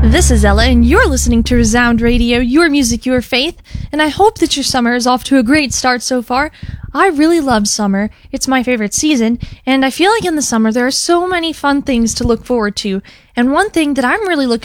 This is Ella, and you're listening to Resound Radio, your music, your faith, and I hope that your summer is off to a great start so far. I really love summer. It's my favorite season, and I feel like in the summer there are so many fun things to look forward to, and one thing that I'm really looking